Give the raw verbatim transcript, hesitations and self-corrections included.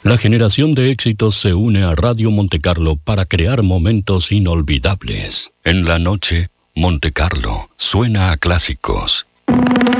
La generación de éxitos se une a Radio Montecarlo para crear momentos inolvidables. En la noche, Montecarlo suena a clásicos.